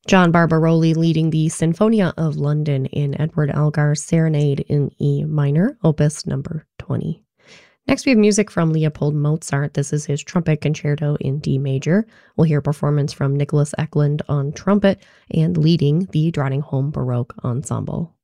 John Barbaroli leading the Sinfonia of London in Edward Elgar's Serenade in E minor, opus number 20. Next, we have music from Leopold Mozart. This is his Trumpet Concerto in D major. We'll hear a performance from Nicholas Eklund on trumpet and leading the Drottningholm Baroque Ensemble.